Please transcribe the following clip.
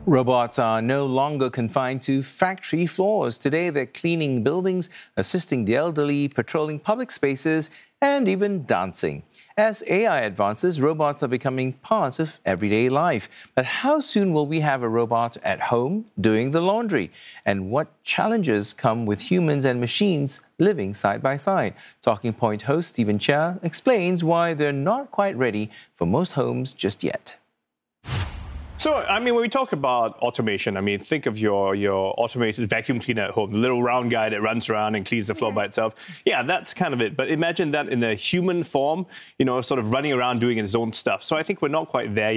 Robots are no longer confined to factory floors. Today, they're cleaning buildings, assisting the elderly, patrolling public spaces, and even dancing. As AI advances, robots are becoming part of everyday life. But how soon will we have a robot at home doing the laundry? And what challenges come with humans and machines living side by side? Talking Point host Stephen Chia explains why they're not quite ready for most homes just yet. So, when we talk about automation, think of your automated vacuum cleaner at home, the little round guy that runs around and cleans the floor by itself. Yeah, that's kind of it. But imagine that in a human form, sort of running around doing its own stuff. So I think we're not quite there yet.